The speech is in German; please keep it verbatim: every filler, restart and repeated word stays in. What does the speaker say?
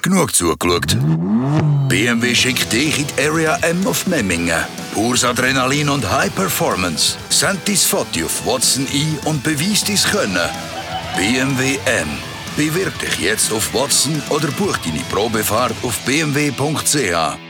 Genug zugeschaut. B M W schickt dich in die Area M auf Memmingen. Pures Adrenalin und High Performance. Send dein Foto auf Watson ein und beweis dein Können. B M W M. Bewirb dich jetzt auf Watson oder buch deine Probefahrt auf b m w punkt c h.